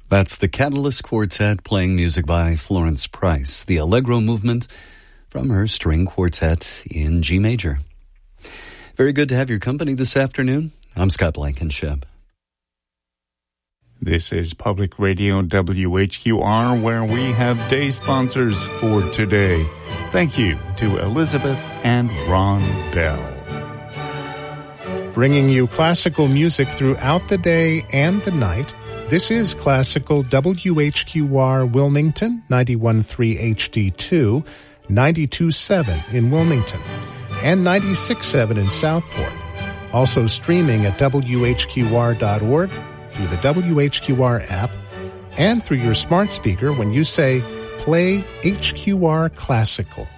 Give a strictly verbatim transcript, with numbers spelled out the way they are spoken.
That's the Catalyst Quartet playing music by Florence Price, the Allegro movement from her string quartet in G major. Very good to have your company this afternoon. I'm Scott Blankenship. This is Public Radio W H Q R, where we have day sponsors for today. Thank you to Elizabeth and Ron Bell. Bringing you classical music throughout the day and the night. This is Classical W H Q R Wilmington, ninety-one point three H D two, ninety-two point seven in Wilmington, and ninety-six point seven in Southport. Also streaming at W H Q R dot org, through the W H Q R app, and through your smart speaker when you say, "Play H Q R Classical."